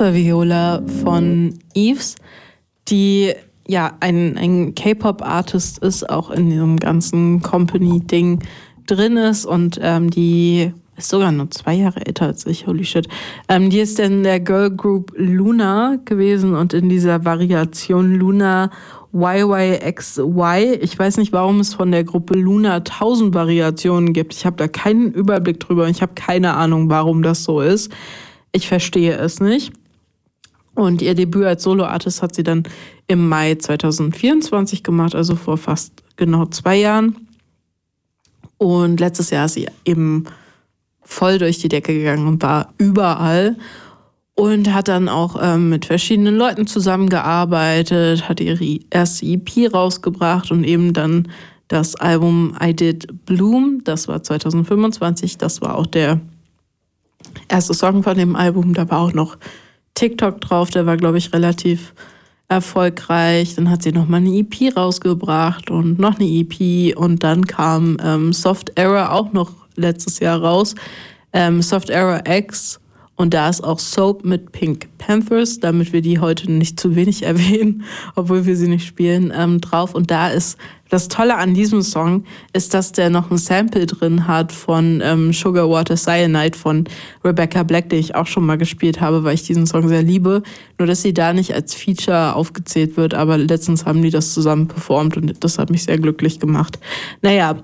war Viola von Yves, die ja ein K-Pop-Artist ist, auch in diesem ganzen Company-Ding drin ist und die ist sogar nur 2 Jahre älter als ich, holy shit. Die ist in der Girl Group Luna gewesen und in dieser Variation Luna YYXY. Ich weiß nicht, warum es von der Gruppe Luna 1000 Variationen gibt. Ich habe da keinen Überblick drüber und ich habe keine Ahnung, warum das so ist. Ich verstehe es nicht. Und ihr Debüt als Solo-Artist hat sie dann im Mai 2024 gemacht, also vor fast genau 2 Jahren. Und letztes Jahr ist sie eben voll durch die Decke gegangen und war überall. Und hat dann auch mit verschiedenen Leuten zusammengearbeitet, hat ihre erste EP rausgebracht und eben dann das Album I Did Bloom, das war 2025, das war auch der erste Song von dem Album, da war auch noch TikTok drauf, der war, glaube ich, relativ erfolgreich. Dann hat sie nochmal eine EP rausgebracht und noch eine EP und dann kam Soft Error auch noch letztes Jahr raus, Soft Error X. Und da ist auch Soap mit Pink Panthers, damit wir die heute nicht zu wenig erwähnen, obwohl wir sie nicht spielen, drauf. Und da ist das Tolle an diesem Song, ist, dass der noch ein Sample drin hat von Sugar Water Cyanide von Rebecca Black, den ich auch schon mal gespielt habe, weil ich diesen Song sehr liebe. Nur, dass sie da nicht als Feature aufgezählt wird, aber letztens haben die das zusammen performt und das hat mich sehr glücklich gemacht. Naja,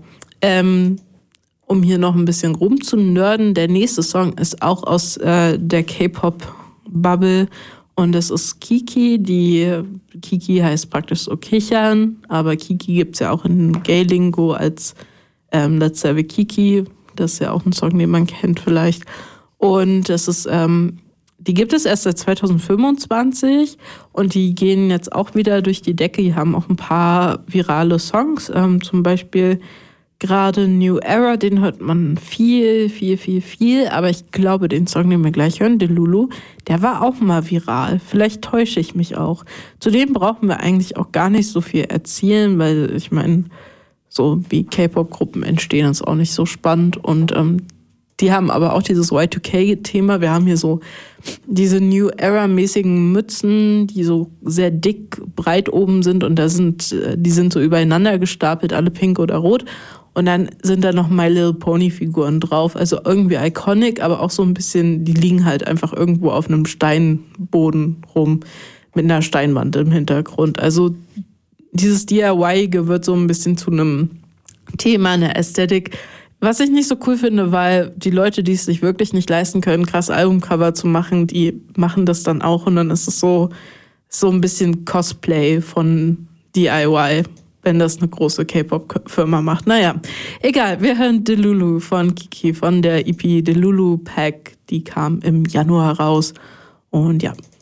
um hier noch ein bisschen rumzunörden, der nächste Song ist auch aus der K-Pop-Bubble und es ist Kiki. Kiki heißt praktisch so kichern, aber Kiki gibt's ja auch in Gay-Lingo als Let's Have a Kiki. Das ist ja auch ein Song, den man kennt vielleicht. Und das ist, die gibt es erst seit 2025 und die gehen jetzt auch wieder durch die Decke. Die haben auch ein paar virale Songs, zum Beispiel gerade New Era, den hört man viel, aber ich glaube, den Song, den wir gleich hören, Delulu, der war auch mal viral. Vielleicht täusche ich mich auch. Zudem brauchen wir eigentlich auch gar nicht so viel erzählen, weil ich meine, so wie K-Pop-Gruppen entstehen, ist auch nicht so spannend und die haben aber auch dieses Y2K-Thema. Wir haben hier so diese New Era-mäßigen Mützen, die so sehr dick, breit oben sind und die sind so übereinander gestapelt, alle pink oder rot. Und dann sind da noch My Little Pony-Figuren drauf. Also irgendwie iconic, aber auch so ein bisschen, die liegen halt einfach irgendwo auf einem Steinboden rum mit einer Steinwand im Hintergrund. Also dieses DIY wird so ein bisschen zu einem Thema, eine Ästhetik, was ich nicht so cool finde, weil die Leute, die es sich wirklich nicht leisten können, krass Albumcover zu machen, die machen das dann auch und dann ist es so ein bisschen Cosplay von DIY, wenn das eine große K-Pop-Firma macht. Naja, egal, wir hören Delulu von Kiki von der EP Delulu Pack, die kam im Januar raus und ja.